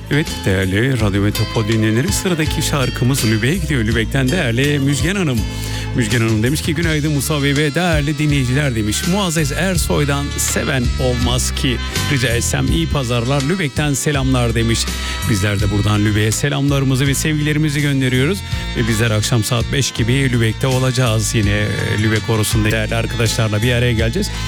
Evet değerli Radyo Metropol dinleyenleri, sıradaki şarkımız Lübeck'e gidiyor. Lübeck'ten değerli Müjgan Hanım. Müjgan Hanım demiş ki günaydın Musa Bey ve değerli dinleyiciler demiş. Muazzez Ersoy'dan seven olmaz ki. Rica etsem iyi pazarlar, Lübeck'ten selamlar demiş. Bizler de buradan Lübeck'e selamlarımızı ve sevgilerimizi gönderiyoruz. Ve bizler akşam saat 5 gibi Lübeck'te olacağız. Yine Lübeck Korosu'nda değerli arkadaşlarla bir araya geleceğiz.